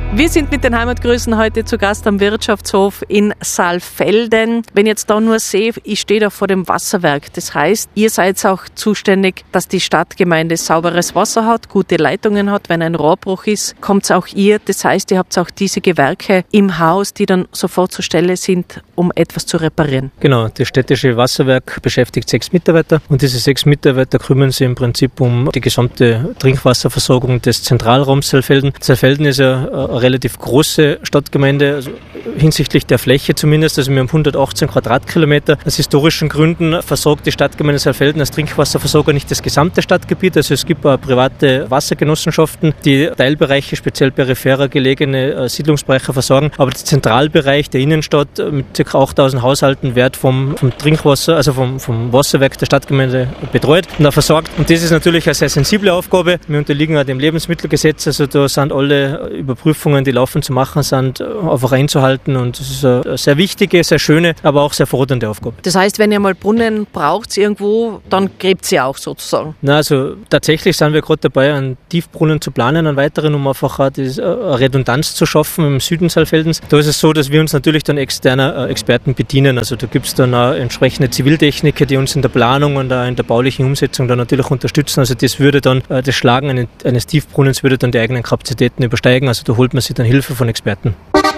Wir sind mit den Heimatgrüßen heute zu Gast am Wirtschaftshof in Saalfelden. Wenn ich jetzt da nur sehe, ich stehe da vor dem Wasserwerk. Das heißt, ihr seid auch zuständig, dass die Stadtgemeinde sauberes Wasser hat, gute Leitungen hat. Wenn ein Rohrbruch ist, kommt auch ihr. Das heißt, ihr habt auch diese Gewerke im Haus, die dann sofort zur Stelle sind, um etwas zu reparieren. Genau, das städtische Wasserwerk beschäftigt 6 Mitarbeiter und diese 6 Mitarbeiter kümmern sich im Prinzip um die gesamte Trinkwasserversorgung des Zentralraums Saalfelden. Saalfelden ist ja eine relativ große Stadtgemeinde, also hinsichtlich der Fläche zumindest. Also wir haben 118 Quadratkilometer. Aus historischen Gründen versorgt die Stadtgemeinde Saalfelden als Trinkwasserversorger nicht das gesamte Stadtgebiet. Also es gibt auch private Wassergenossenschaften, die Teilbereiche, speziell peripherer gelegene Siedlungsbereiche versorgen. Aber der Zentralbereich der Innenstadt mit ca. 8000 Haushalten wird vom Trinkwasser, also vom Wasserwerk der Stadtgemeinde betreut und auch versorgt. Und das ist natürlich eine sehr sensible Aufgabe. Wir unterliegen auch dem Lebensmittelgesetz. Also da sind alle Überprüfungen, die laufend zu machen sind, einfach einzuhalten. Und das ist eine sehr wichtige, sehr schöne, aber auch sehr fordernde Aufgabe. Das heißt, wenn ihr mal Brunnen braucht irgendwo, dann gräbt ihr auch sozusagen? Na, also tatsächlich sind wir gerade dabei, einen Tiefbrunnen zu planen, einen weiteren, um einfach auch eine Redundanz zu schaffen im Süden Saalfeldens. Da ist es so, dass wir uns natürlich dann externer Experten bedienen. Also da gibt es dann auch entsprechende Ziviltechniker, die uns in der Planung und auch in der baulichen Umsetzung dann natürlich unterstützen. Also das würde dann, das Schlagen eines Tiefbrunnens würde dann die eigenen Kapazitäten übersteigen. Also da holt man sich dann Hilfe von Experten.